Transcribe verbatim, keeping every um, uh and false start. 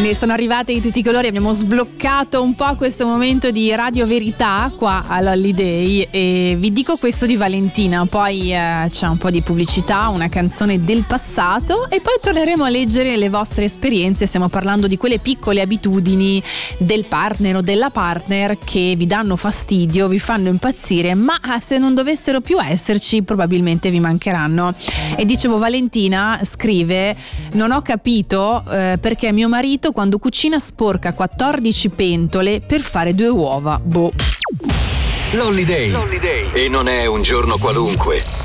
Ne sono arrivate di tutti i colori, abbiamo sbloccato un po' questo momento di Radio Verità qua all'Holiday e vi dico questo di Valentina, poi eh, c'è un po' di pubblicità, una canzone del passato e poi torneremo a leggere le vostre esperienze. Stiamo parlando di quelle piccole abitudini del partner o della partner che vi danno fastidio, vi fanno impazzire, ma se non dovessero più esserci probabilmente vi mancheranno. E dicevo, Valentina scrive: non ho capito eh, perché mio marito quando cucina sporca quattordici pentole per fare due uova. Boh. L'Holiday. L'Holiday. E non è un giorno qualunque.